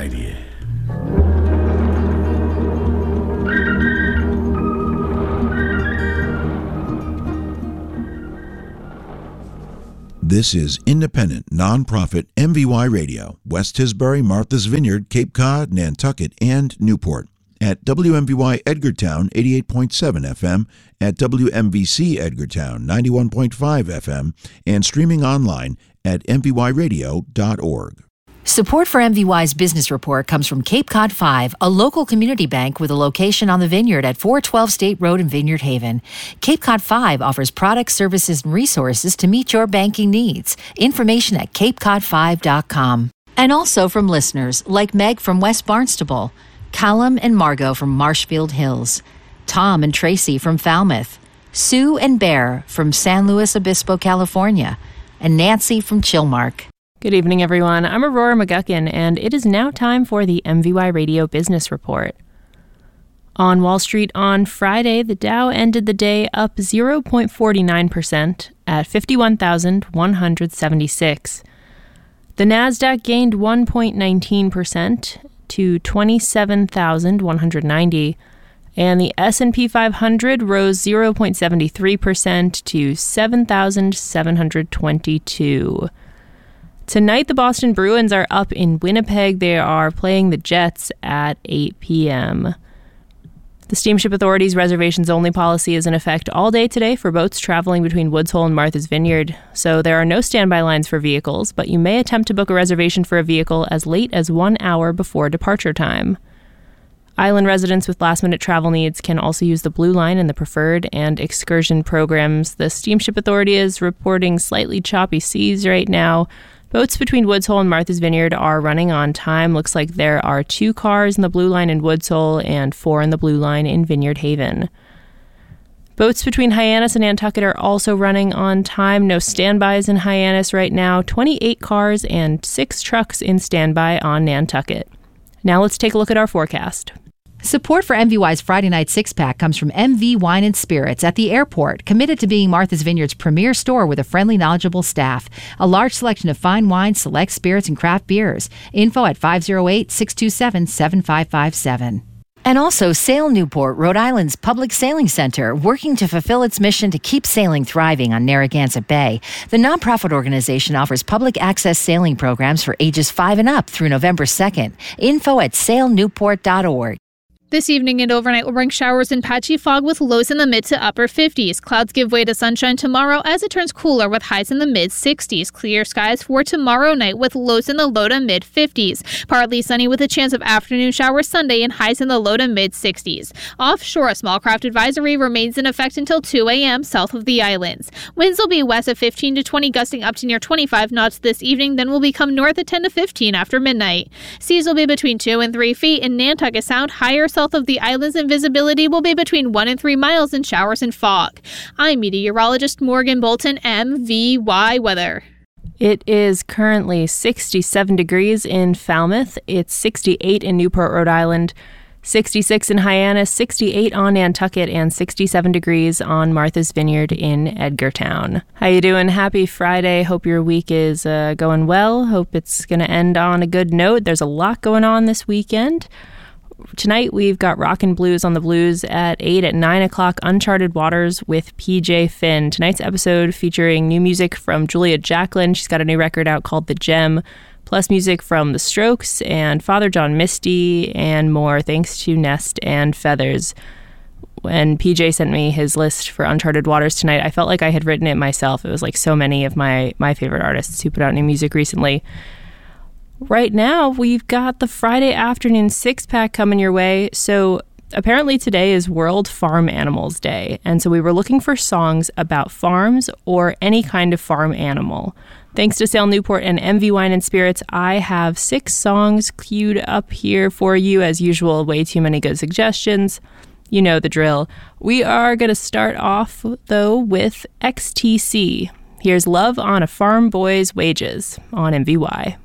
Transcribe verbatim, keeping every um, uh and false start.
idea. This is independent, nonprofit M V Y Radio, West Tisbury, Martha's Vineyard, Cape Cod, Nantucket, and Newport. At W M V Y Edgartown eighty-eight point seven F M, at W M V C Edgartown ninety-one point five F M, and streaming online at m v y radio dot org. Support for M V Y's Business Report comes from Cape Cod five, a local community bank with a location on the Vineyard at four twelve State Road in Vineyard Haven. Cape Cod five offers products, services, and resources to meet your banking needs. Information at cape cod five dot com. And also from listeners like Meg from West Barnstable, Callum and Margot from Marshfield Hills, Tom and Tracy from Falmouth, Sue and Bear from San Luis Obispo, California, and Nancy from Chilmark. Good evening, everyone. I'm Aurora McGuckin, and it is now time for the M V Y Radio Business Report. On Wall Street on Friday, the Dow ended the day up zero point four nine percent at fifty-one thousand one hundred seventy-six. The Nasdaq gained one point one nine percent to twenty-seven thousand one hundred ninety, and the S and P five hundred rose zero point seven three percent to seven thousand seven hundred twenty-two. Tonight, the Boston Bruins are up in Winnipeg. They are playing the Jets at eight p.m. The Steamship Authority's reservations-only policy is in effect all day today for boats traveling between Woods Hole and Martha's Vineyard. So there are no standby lines for vehicles, but you may attempt to book a reservation for a vehicle as late as one hour before departure time. Island residents with last-minute travel needs can also use the Blue Line and the Preferred and Excursion programs. The Steamship Authority is reporting slightly choppy seas right now. Boats between Woods Hole and Martha's Vineyard are running on time. Looks like there are two cars in the Blue Line in Woods Hole and four in the Blue Line in Vineyard Haven. Boats between Hyannis and Nantucket are also running on time. No standbys in Hyannis right now. twenty-eight cars and six trucks in standby on Nantucket. Now let's take a look at our forecast. Support for M V Y's Friday Night Six-Pack comes from M V Wine and Spirits at the airport, committed to being Martha's Vineyard's premier store with a friendly, knowledgeable staff. A large selection of fine wines, select spirits, and craft beers. Info at five oh eight, six two seven, seven five five seven. And also Sail Newport, Rhode Island's public sailing center, working to fulfill its mission to keep sailing thriving on Narragansett Bay. The nonprofit organization offers public access sailing programs for ages five and up through November second. Info at sail newport dot org. This evening and overnight will bring showers and patchy fog with lows in the mid to upper fifties. Clouds give way to sunshine tomorrow as it turns cooler with highs in the mid sixties. Clear skies for tomorrow night with lows in the low to mid fifties. Partly sunny with a chance of afternoon showers Sunday and highs in the low to mid sixties. Offshore, a small craft advisory remains in effect until two a.m. south of the islands. Winds will be west of fifteen to twenty, gusting up to near twenty-five knots this evening, then will become north at ten to fifteen after midnight. Seas will be between two and three feet in Nantucket Sound, higher south of the islands, and visibility will be between one and three miles in showers and fog. I'm meteorologist Morgan Bolton, M V Y Weather. It is currently sixty-seven degrees in Falmouth. It's sixty-eight in Newport, Rhode Island, sixty-six in Hyannis, sixty-eight on Nantucket, and sixty-seven degrees on Martha's Vineyard in Edgartown. How you doing? Happy Friday. Hope your week is uh, going well. Hope it's going to end on a good note. There's a lot going on this weekend. Tonight, we've got Rockin' Blues on the Blues at eight. At nine o'clock, Uncharted Waters with P J Finn. Tonight's episode featuring new music from Julia Jacklin. She's got a new record out called The Gem, plus music from The Strokes and Father John Misty and more, thanks to Nest and Feathers. When P J sent me his list for Uncharted Waters tonight, I felt like I had written it myself. It was like so many of my, my favorite artists who put out new music recently. Right now, we've got the Friday afternoon six-pack coming your way. So apparently today is World Farm Animals Day. And so we were looking for songs about farms or any kind of farm animal. Thanks to Sail Newport and M V Wine and Spirits, I have six songs queued up here for you. As usual, way too many good suggestions. You know the drill. We are going to start off, though, with X T C. Here's Love on a Farm Boy's Wages on M V Y.